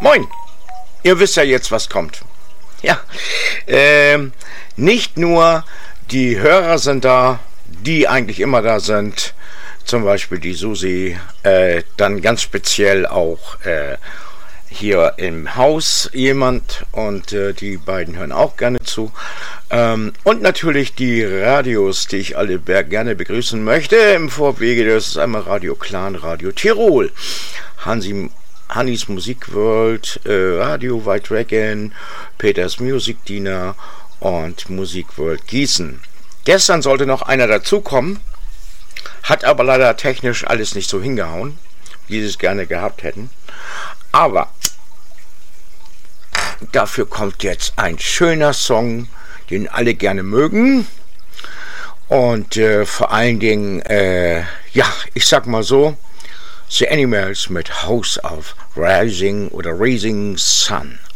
Moin! Ihr wisst ja jetzt, was kommt. Ja, nicht nur die Hörer sind da, die eigentlich immer da sind, zum Beispiel die Susi, dann ganz speziell auch hier im Haus jemand und die beiden hören auch gerne zu. Und natürlich die Radios, die ich alle gerne begrüßen möchte im Vorwege. Das ist einmal Radio Clan, Radio Tirol, Hannis Musik World, Radio White Dragon, Peters Music Diener und Musik World Gießen. Gestern sollte noch einer dazukommen, hat aber leider technisch alles nicht so hingehauen, wie sie es gerne gehabt hätten. Aber dafür kommt jetzt ein schöner Song, den alle gerne mögen. Und vor allen Dingen, ja, ich sag mal so, The Animals mit House of Rising oder Rising Sun.